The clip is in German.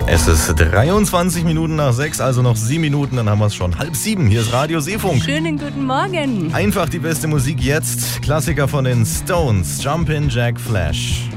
Es ist 23 Minuten nach 6, also noch 7 Minuten, dann haben wir es schon. 6:30, hier ist Radio Seefunk. Schönen guten Morgen. Einfach die beste Musik jetzt. Klassiker von den Stones, Jumpin' Jack Flash.